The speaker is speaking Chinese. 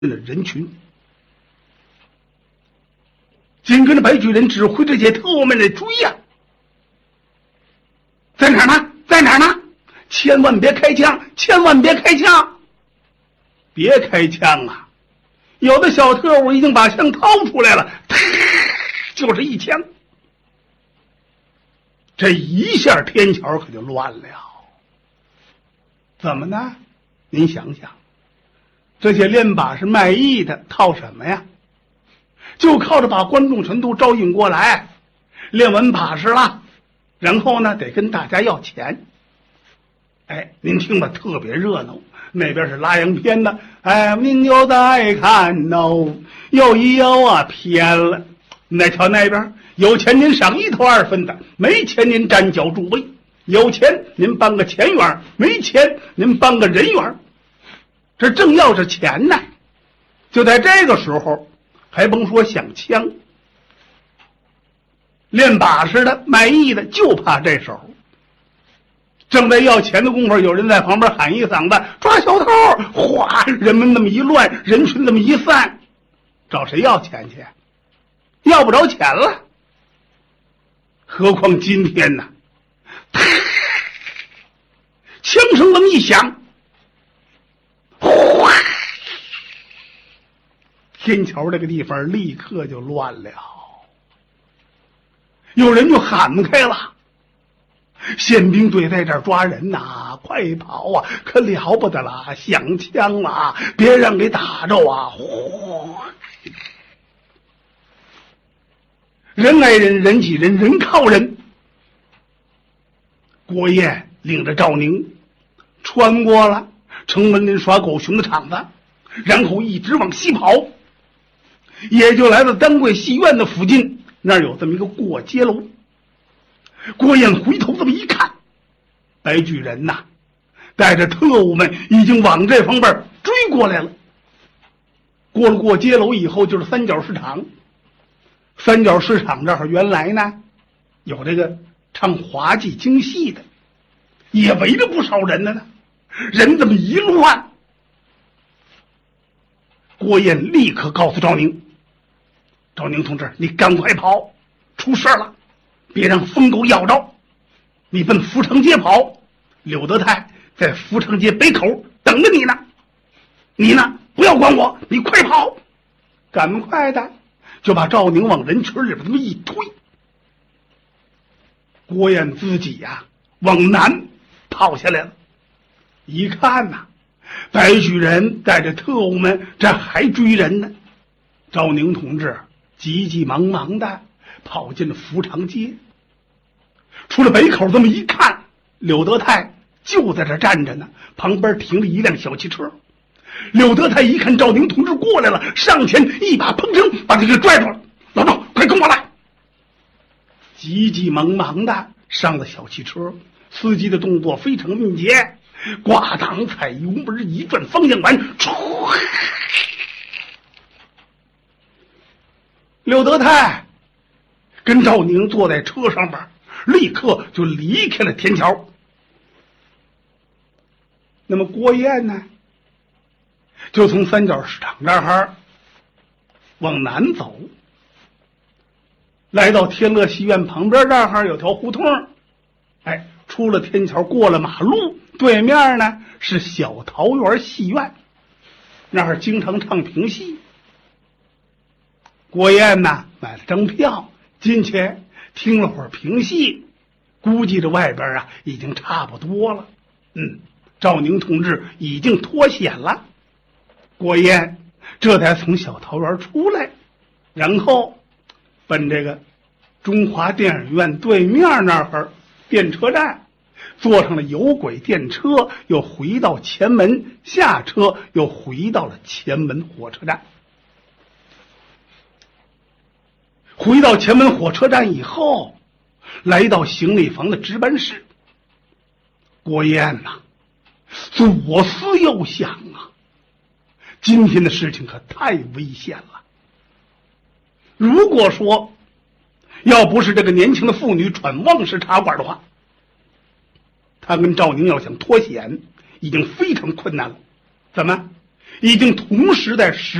的人群。紧跟着白巨人指挥这些特务们来追呀！在哪儿呢？在哪儿呢？千万别开枪！千万别开枪！别开枪啊！有的小特务已经把枪掏出来了，就是一枪。这一下天桥可就乱了。怎么呢？您想想，这些练把式卖艺的靠什么呀？就靠着把观众全都招引过来，练完把式了，然后呢得跟大家要钱。哎，您听吧，特别热闹。那边是拉洋片的，哎，您就再看哦，又一摇啊偏了。再瞧那边，有钱您赏1头2分的，没钱您站脚助威。有钱您搬个钱园，没钱您搬个人园。这正要是钱呢，就在这个时候，还甭说响枪，练把式的卖艺的就怕这时候。正在要钱的功夫，有人在旁边喊一嗓子：“抓小偷！”哗，人们那么一乱，人群那么一散，找谁要钱去？要不着钱了。何况今天呢？枪声这么一响，哗，天桥这个地方立刻就乱了。有人就喊开了：“宪兵队在这儿抓人呐，快跑啊！可了不得了，响枪了，别让给打着啊！”哗，人挨人，人挤人，人靠人。郭燕领着赵宁穿过了城门林耍狗熊的场子，然后一直往西跑，也就来到丹桂戏院的附近，那儿有这么一个过街楼。郭燕回头这么一看，白巨人呐，带着特务们已经往这方面追过来了。过了过街楼以后，就是三角市场。三角市场这儿原来呢，有这个唱滑稽京戏的，也围着不少人呢。人这么一乱，郭燕立刻告诉赵宁：“赵宁同志，你赶快跑，出事了，别让疯狗咬着。你奔福成街跑，柳德泰在福成街北口等着你呢。你呢，不要管我，你快跑！”赶快的就把赵宁往人群里边这么一推。郭燕自己呀，往南跑下来了。一看呐，白巨人带着特务们这还追人呢。赵宁同志急急忙忙的跑进了福长街，出了北口这么一看，柳德泰就在这站着呢，旁边停了一辆小汽车。柳德泰一看赵宁同志过来了，上前一把砰声把他给拽住了：“老赵，快跟我来！”急急忙忙的上了小汽车，司机的动作非常敏捷，挂档踩油门一转方向盘，柳德泰跟赵宁坐在车上边，立刻就离开了天桥。那么郭燕呢，就从三角市场这儿往南走，来到天乐戏院旁边这儿有条胡同，哎，出了天桥，过了马路，对面呢是小桃园戏院，那儿经常唱评戏。郭燕呢买了张票进去听了会儿评戏，估计这外边啊已经差不多了。赵宁同志已经脱险了。郭燕这才从小桃园出来，然后奔这个中华电影院对面那儿电车站，坐上了有轨电车，又回到前门，下车又回到了前门火车站。回到前门火车站以后，来到行李房的值班室。郭燕呐，左思右想啊，今天的事情可太危险了。如果说要不是这个年轻的妇女闯旺氏茶馆的话，他跟赵宁要想脱险已经非常困难了。怎么已经同时在